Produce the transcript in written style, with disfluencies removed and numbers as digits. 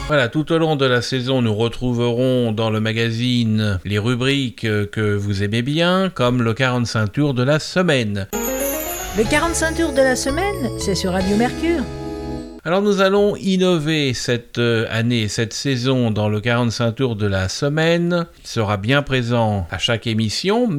Voilà, tout au long de la saison, nous retrouverons dans le magazine les rubriques que vous aimez bien, comme le 45 tours de la semaine. Le 45 tours de la semaine, c'est sur Radio Mercure. Alors nous allons innover cette année, cette saison dans le 45 tours de la semaine. Il sera bien présent à chaque émission,